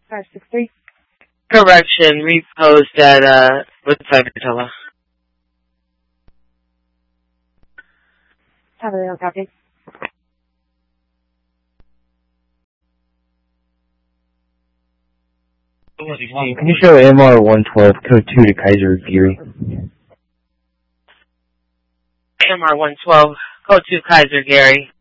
563. Correction, repost at, Woodside, Catella. Have a copy. Can you show MR 112 code 2 to Kaiser Geary? MR 112, code 2 Kaiser Gary.